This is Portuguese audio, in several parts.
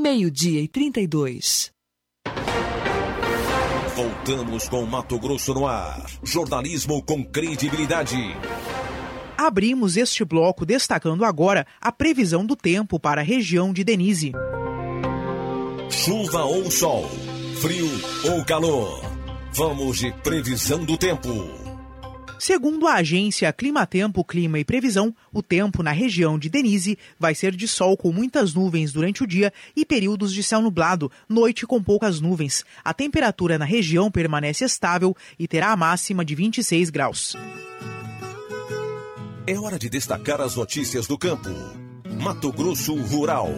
12:32. Voltamos com Mato Grosso no ar. Jornalismo com credibilidade. Abrimos este bloco destacando agora a previsão do tempo para a região de Denise. Chuva ou sol, frio ou calor. Vamos de previsão do tempo. Segundo a agência Climatempo, Clima e Previsão, o tempo na região de Denise vai ser de sol com muitas nuvens durante o dia e períodos de céu nublado, noite com poucas nuvens. A temperatura na região permanece estável e terá a máxima de 26 graus. É hora de destacar as notícias do campo. Mato Grosso Rural.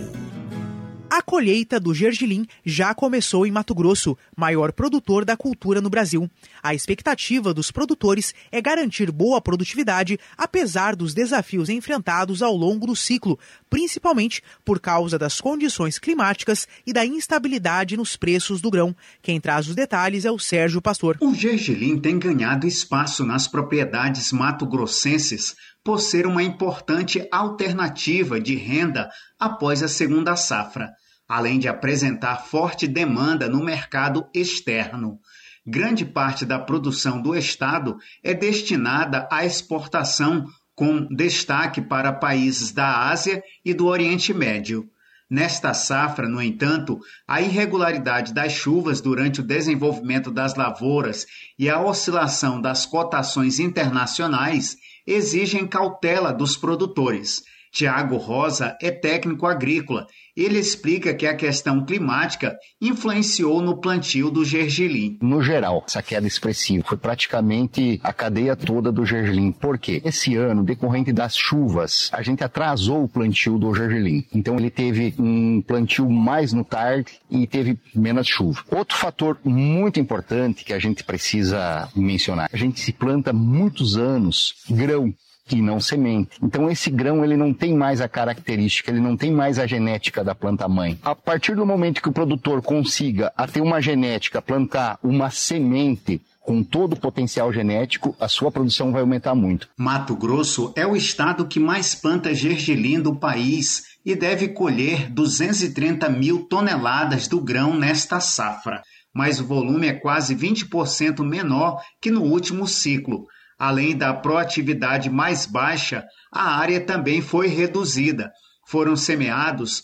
A colheita do gergelim já começou em Mato Grosso, maior produtor da cultura no Brasil. A expectativa dos produtores é garantir boa produtividade, apesar dos desafios enfrentados ao longo do ciclo, principalmente por causa das condições climáticas e da instabilidade nos preços do grão. Quem traz os detalhes é o Sérgio Pastor. O gergelim tem ganhado espaço nas propriedades mato-grossenses por ser uma importante alternativa de renda após a segunda safra, além de apresentar forte demanda no mercado externo. Grande parte da produção do estado é destinada à exportação, com destaque para países da Ásia e do Oriente Médio. Nesta safra, no entanto, a irregularidade das chuvas durante o desenvolvimento das lavouras e a oscilação das cotações internacionais exigem cautela dos produtores. Tiago Rosa é técnico agrícola. Ele explica que a questão climática influenciou no plantio do gergelim. No geral, essa queda expressiva foi praticamente a cadeia toda do gergelim. Por quê? Esse ano, decorrente das chuvas, a gente atrasou o plantio do gergelim. Então ele teve um plantio mais no tarde e teve menos chuva. Outro fator muito importante que a gente precisa mencionar. A gente se planta há muitos anos grão e não semente. Então esse grão ele não tem mais a característica, ele não tem mais a genética da planta-mãe. A partir do momento que o produtor consiga ter uma genética, plantar uma semente com todo o potencial genético, a sua produção vai aumentar muito. Mato Grosso é o estado que mais planta gergelim do país e deve colher 230 mil toneladas do grão nesta safra, mas o volume é quase 20% menor que no último ciclo. Além da proatividade mais baixa, a área também foi reduzida. Foram semeados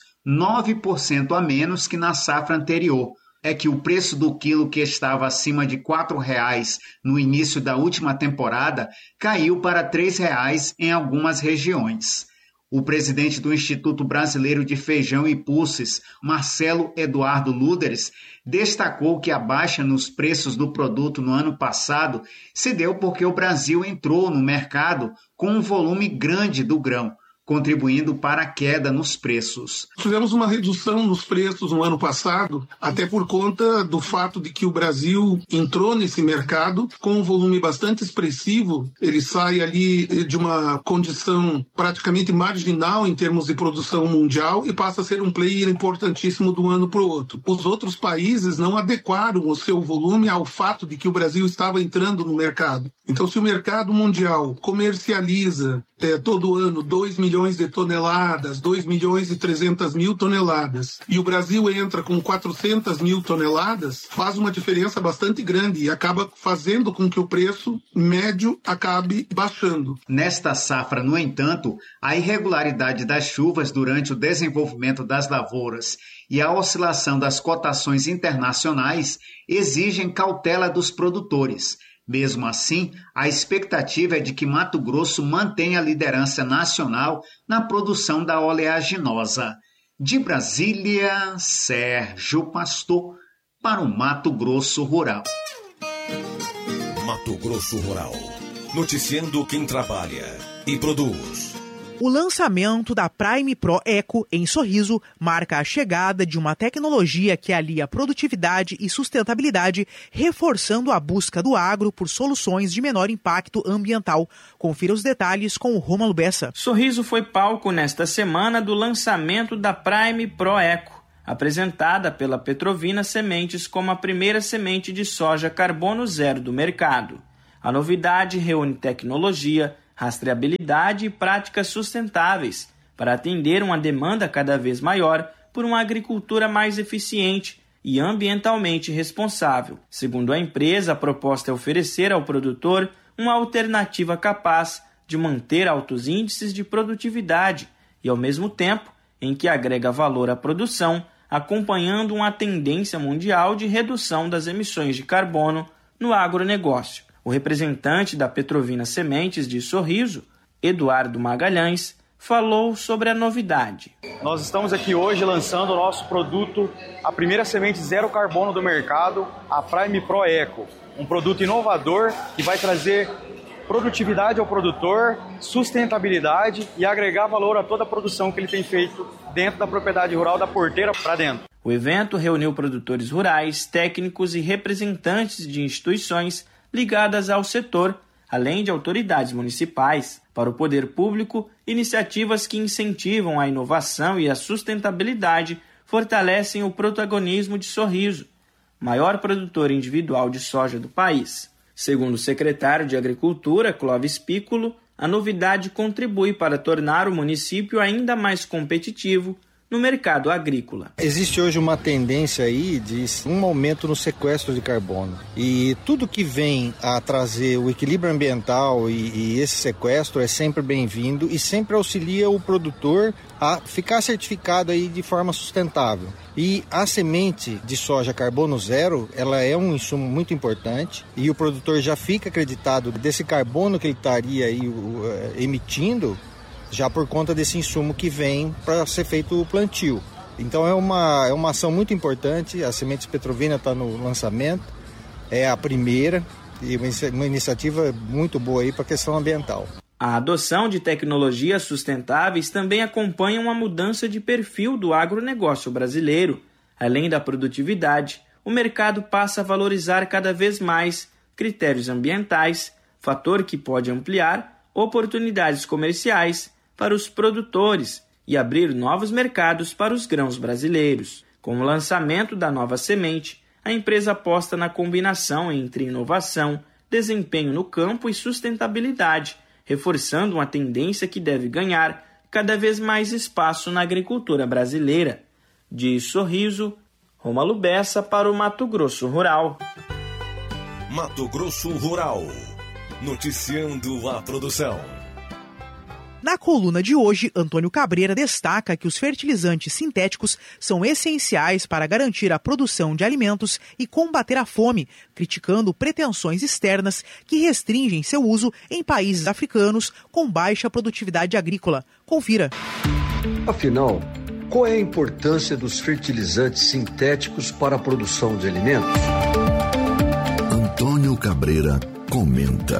9% a menos que na safra anterior. É que o preço do quilo, que estava acima de R$ 4,00 no início da última temporada, caiu para R$ 3,00 em algumas regiões. O presidente do Instituto Brasileiro de Feijão e Pulses, Marcelo Eduardo Luderes, destacou que a baixa nos preços do produto no ano passado se deu porque o Brasil entrou no mercado com um volume grande do grão, contribuindo para a queda nos preços. Tivemos uma redução nos preços no ano passado, até por conta do fato de que o Brasil entrou nesse mercado com um volume bastante expressivo. Ele sai ali de uma condição praticamente marginal em termos de produção mundial e passa a ser um player importantíssimo do ano para o outro. Os outros países não adequaram o seu volume ao fato de que o Brasil estava entrando no mercado. Então, se o mercado mundial comercializa todo ano 2 milhões de toneladas, 2 milhões e 300 mil toneladas, e o Brasil entra com 400 mil toneladas, faz uma diferença bastante grande e acaba fazendo com que o preço médio acabe baixando. Nesta safra, no entanto, a irregularidade das chuvas durante o desenvolvimento das lavouras e a oscilação das cotações internacionais exigem cautela dos produtores. Mesmo assim, a expectativa é de que Mato Grosso mantenha a liderança nacional na produção da oleaginosa. De Brasília, Sérgio Pastor, para o Mato Grosso Rural. Mato Grosso Rural. Noticiando quem trabalha e produz. O lançamento da Prime Pro Eco em Sorriso marca a chegada de uma tecnologia que alia produtividade e sustentabilidade, reforçando a busca do agro por soluções de menor impacto ambiental. Confira os detalhes com o Rômulo Bessa. Sorriso foi palco nesta semana do lançamento da Prime Pro Eco, apresentada pela Petrovina Sementes como a primeira semente de soja carbono zero do mercado. A novidade reúne tecnologia, rastreabilidade e práticas sustentáveis para atender uma demanda cada vez maior por uma agricultura mais eficiente e ambientalmente responsável. Segundo a empresa, a proposta é oferecer ao produtor uma alternativa capaz de manter altos índices de produtividade e, ao mesmo tempo, em que agrega valor à produção, acompanhando uma tendência mundial de redução das emissões de carbono no agronegócio. O representante da Petrovina Sementes de Sorriso, Eduardo Magalhães, falou sobre a novidade. Nós estamos aqui hoje lançando o nosso produto, a primeira semente zero carbono do mercado, a Prime Pro Eco, um produto inovador que vai trazer produtividade ao produtor, sustentabilidade e agregar valor a toda a produção que ele tem feito dentro da propriedade rural, da porteira para dentro. O evento reuniu produtores rurais, técnicos e representantes de instituições ligadas ao setor, além de autoridades municipais. Para o poder público, iniciativas que incentivam a inovação e a sustentabilidade fortalecem o protagonismo de Sorriso, maior produtor individual de soja do país. Segundo o secretário de Agricultura, Clóvis Piccolo, a novidade contribui para tornar o município ainda mais competitivo no mercado agrícola. Existe hoje uma tendência aí de um aumento no sequestro de carbono. E tudo que vem a trazer o equilíbrio ambiental e esse sequestro é sempre bem-vindo e sempre auxilia o produtor a ficar certificado aí de forma sustentável. E a semente de soja carbono zero, ela é um insumo muito importante e o produtor já fica acreditado desse carbono que ele estaria aí emitindo, já por conta desse insumo que vem para ser feito o plantio. Então é uma ação muito importante, a Sementes Petrovina está no lançamento, é a primeira e uma iniciativa muito boa aí para a questão ambiental. A adoção de tecnologias sustentáveis também acompanha uma mudança de perfil do agronegócio brasileiro. Além da produtividade, o mercado passa a valorizar cada vez mais critérios ambientais, fator que pode ampliar oportunidades comerciais para os produtores e abrir novos mercados para os grãos brasileiros. Com o lançamento da nova semente, a empresa aposta na combinação entre inovação, desempenho no campo e sustentabilidade, reforçando uma tendência que deve ganhar cada vez mais espaço na agricultura brasileira. De Sorriso, Rômulo Bessa para o Mato Grosso Rural. Mato Grosso Rural. Noticiando a produção. Na coluna de hoje, Antônio Cabreira destaca que os fertilizantes sintéticos são essenciais para garantir a produção de alimentos e combater a fome, criticando pretensões externas que restringem seu uso em países africanos com baixa produtividade agrícola. Confira. Afinal, qual é a importância dos fertilizantes sintéticos para a produção de alimentos? Antônio Cabreira comenta.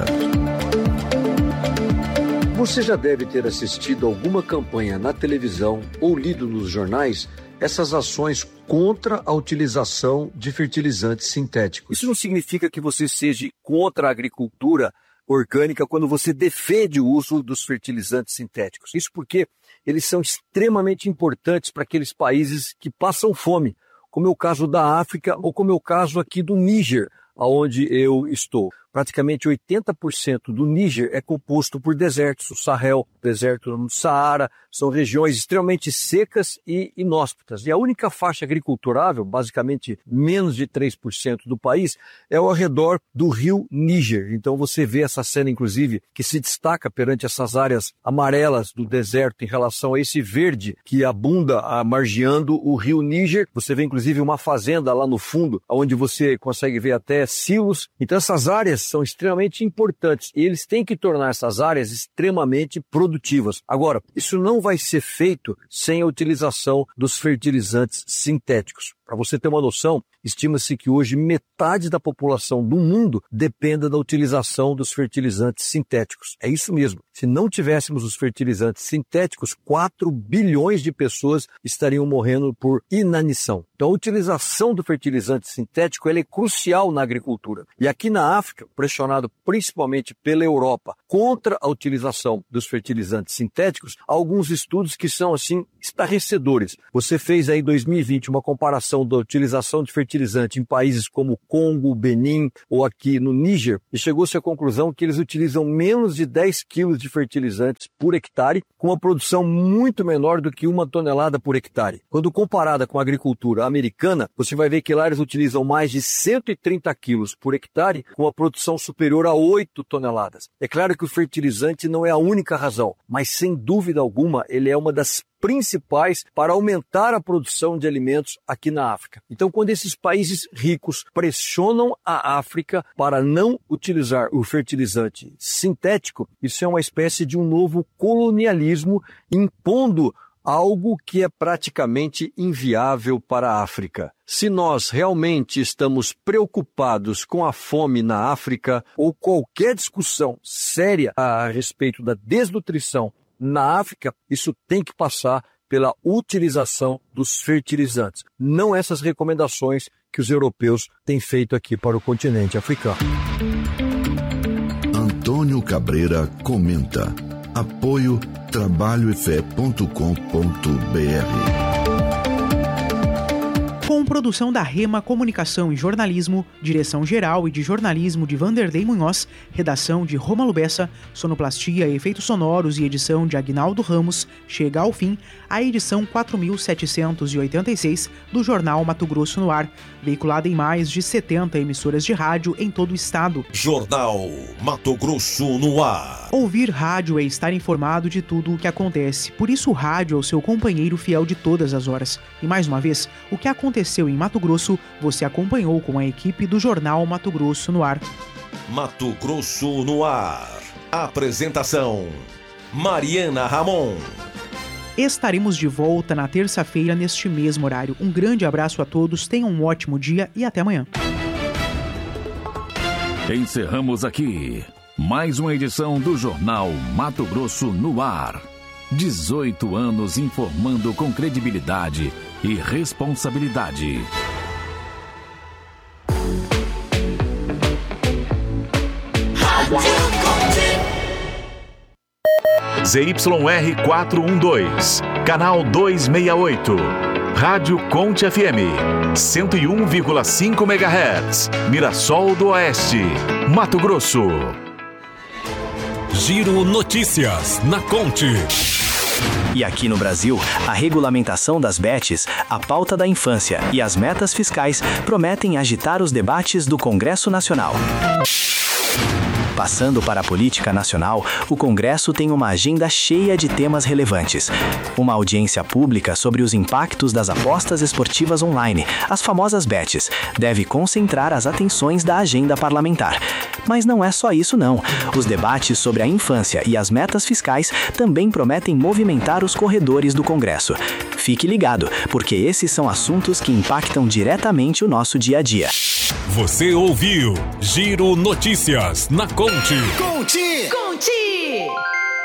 Você já deve ter assistido alguma campanha na televisão ou lido nos jornais essas ações contra a utilização de fertilizantes sintéticos. Isso não significa que você seja contra a agricultura orgânica quando você defende o uso dos fertilizantes sintéticos. Isso porque eles são extremamente importantes para aqueles países que passam fome, como é o caso da África ou como é o caso aqui do Níger, onde eu estou. Praticamente 80% do Níger é composto por desertos. O Sahel, o deserto do Saara, são regiões extremamente secas e inóspitas. E a única faixa agriculturável, basicamente menos de 3% do país, é ao redor do rio Níger. Então você vê essa cena, inclusive, que se destaca perante essas áreas amarelas do deserto em relação a esse verde que abunda margeando o rio Níger. Você vê, inclusive, uma fazenda lá no fundo, onde você consegue ver até silos. Então essas áreas são extremamente importantes e eles têm que tornar essas áreas extremamente produtivas. Agora, isso não vai ser feito sem a utilização dos fertilizantes sintéticos. Para você ter uma noção, estima-se que hoje metade da população do mundo dependa da utilização dos fertilizantes sintéticos. É isso mesmo. Se não tivéssemos os fertilizantes sintéticos, 4 bilhões de pessoas estariam morrendo por inanição. Então a utilização do fertilizante sintético ela é crucial na agricultura. E aqui na África, pressionado principalmente pela Europa contra a utilização dos fertilizantes sintéticos, há alguns estudos que são, assim, estarrecedores. Você fez aí em 2020 uma comparação da utilização de fertilizante em países como Congo, Benin ou aqui no Níger e chegou-se à conclusão que eles utilizam menos de 10 quilos de fertilizantes por hectare, com uma produção muito menor do que 1 tonelada por hectare. Quando comparada com a agricultura americana, você vai ver que lá eles utilizam mais de 130 quilos por hectare, com uma produção superior a 8 toneladas. É claro que o fertilizante não é a única razão, mas sem dúvida alguma ele é uma das principais para aumentar a produção de alimentos aqui na África. Então, quando esses países ricos pressionam a África para não utilizar o fertilizante sintético, isso é uma espécie de um novo colonialismo impondo algo que é praticamente inviável para a África. Se nós realmente estamos preocupados com a fome na África ou qualquer discussão séria a respeito da desnutrição na África, isso tem que passar pela utilização dos fertilizantes, não essas recomendações que os europeus têm feito aqui para o continente africano. Antônio Cabreira comenta. Apoio trabalhoefé.com.br. Com produção da Rema Comunicação e Jornalismo, direção geral e de jornalismo de Vanderlei Munhoz, redação de Rômulo Bessa, sonoplastia, efeitos sonoros e edição de Aguinaldo Ramos, chega ao fim a edição 4786 do Jornal Mato Grosso no Ar, veiculada em mais de 70 emissoras de rádio em todo o estado. Jornal Mato Grosso no Ar. Ouvir rádio é estar informado de tudo o que acontece, por isso o rádio é o seu companheiro fiel de todas as horas. E mais uma vez, o que aconteceu em Mato Grosso, você acompanhou com a equipe do Jornal Mato Grosso no Ar. Mato Grosso no Ar. Apresentação: Mariana Ramon. Estaremos de volta na terça-feira neste mesmo horário. Um grande abraço a todos, tenham um ótimo dia e até amanhã. Encerramos aqui mais uma edição do Jornal Mato Grosso no Ar. 18 anos informando com credibilidade e responsabilidade. ZYR 412, canal 268. Rádio Conte FM, 101,5 MHz, Mirassol do Oeste, Mato Grosso. Giro Notícias na Conte. E aqui no Brasil, a regulamentação das bets, a pauta da infância e as metas fiscais prometem agitar os debates do Congresso Nacional. Passando para a política nacional, o Congresso tem uma agenda cheia de temas relevantes. Uma audiência pública sobre os impactos das apostas esportivas online, as famosas bets, deve concentrar as atenções da agenda parlamentar. Mas não é só isso não. Os debates sobre a infância e as metas fiscais também prometem movimentar os corredores do Congresso. Fique ligado, porque esses são assuntos que impactam diretamente o nosso dia a dia. Você ouviu Giro Notícias na Conte. Conte!